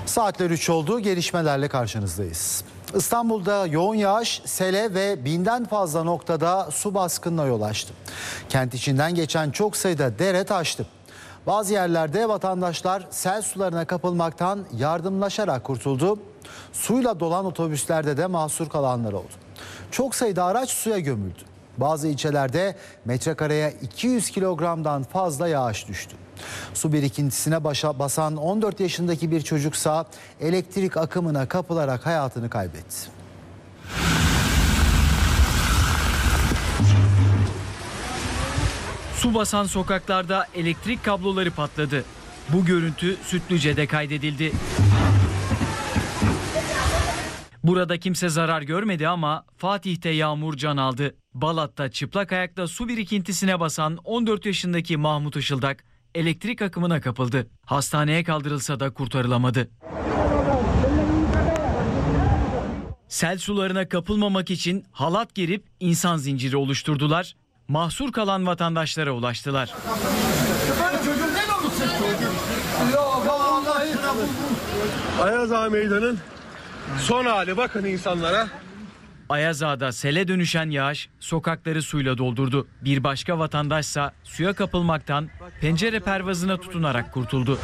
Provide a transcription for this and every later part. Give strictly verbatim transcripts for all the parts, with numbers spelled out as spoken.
Saatler üç oldu, gelişmelerle karşınızdayız. İstanbul'da yoğun yağış, sele ve binden fazla noktada su baskınına yol açtı. Kent içinden geçen çok sayıda dere taştı. Bazı yerlerde vatandaşlar sel sularına kapılmaktan yardımlaşarak kurtuldu. Suyla dolan otobüslerde de mahsur kalanlar oldu. Çok sayıda araç suya gömüldü. Bazı ilçelerde metrekareye iki yüz kilogramdan fazla yağış düştü. Su birikintisine başa basan on dört yaşındaki bir çocuksa elektrik akımına kapılarak hayatını kaybetti. Su basan sokaklarda elektrik kabloları patladı. Bu görüntü Sütlüce'de kaydedildi. Burada kimse zarar görmedi ama Fatih'te yağmur can aldı. Balat'ta çıplak ayakla su birikintisine basan on dört yaşındaki Mahmut Işıldak elektrik akımına kapıldı. Hastaneye kaldırılsa da kurtarılamadı. Sel sularına kapılmamak için halat gerip insan zinciri oluşturdular. Mahsur kalan vatandaşlara ulaştılar. Ayaz Ağa Meydanı'nın son hali, bakın insanlara. Ayaz Ağa'da sele dönüşen yağış sokakları suyla doldurdu. Bir başka vatandaşsa suya kapılmaktan pencere pervazına tutunarak kurtuldu.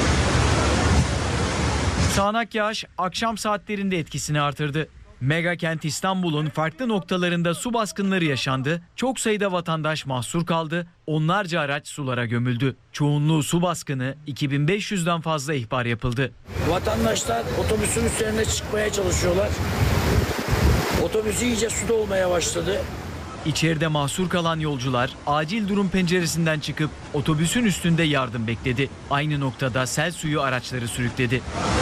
Sağanak yağış akşam saatlerinde etkisini artırdı. Mega kent İstanbul'un farklı noktalarında su baskınları yaşandı. Çok sayıda vatandaş mahsur kaldı. Onlarca araç sulara gömüldü. Çoğunluğu su baskını, iki bin beş yüzden fazla ihbar yapıldı. Vatandaşlar otobüsün üzerine çıkmaya çalışıyorlar. Otobüs iyice suda olmaya başladı. İçeride mahsur kalan yolcular acil durum penceresinden çıkıp otobüsün üstünde yardım bekledi. Aynı noktada sel suyu araçları sürükledi.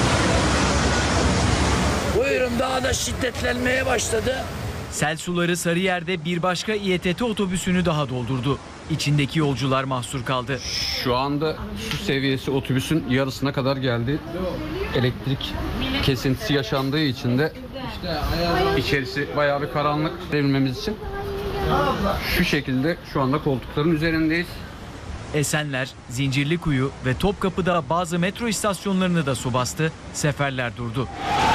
Buyurun, daha da şiddetlenmeye başladı. Sel suları Sarıyer'de bir başka İETT otobüsünü daha doldurdu. İçindeki yolcular mahsur kaldı. Şu anda su seviyesi otobüsün yarısına kadar geldi. Elektrik kesintisi yaşandığı için de içerisi bayağı bir karanlık verebilmemiz için şu şekilde şu anda koltukların üzerindeyiz. Esenler, Zincirlikuyu ve Topkapı'da bazı metro istasyonlarını da su bastı, seferler durdu.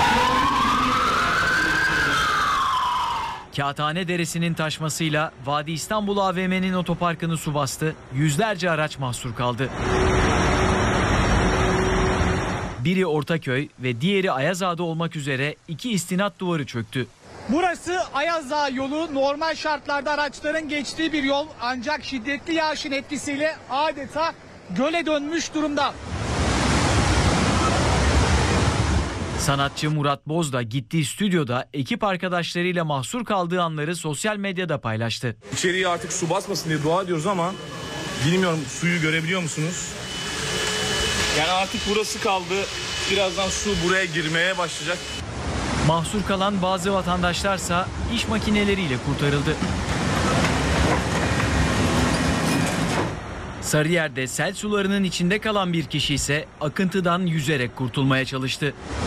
Kağıthane Deresi'nin taşmasıyla Vadi İstanbul A V M'nin otoparkını su bastı, yüzlerce araç mahsur kaldı. Biri Ortaköy ve diğeri Ayaz Ağa'da olmak üzere iki istinat duvarı çöktü. Burası Ayaz Ağa yolu, normal şartlarda araçların geçtiği bir yol, ancak şiddetli yağışın etkisiyle adeta göle dönmüş durumda. Sanatçı Murat Boz da gittiği stüdyoda ekip arkadaşlarıyla mahsur kaldığı anları sosyal medyada paylaştı. İçeriye artık su basmasın diye dua ediyoruz ama bilmiyorum, suyu görebiliyor musunuz? Yani artık burası kaldı. Birazdan su buraya girmeye başlayacak. Mahsur kalan bazı vatandaşlarsa iş makineleriyle kurtarıldı. Sarıyer'de sel sularının içinde kalan bir kişi ise akıntıdan yüzerek kurtulmaya çalıştı.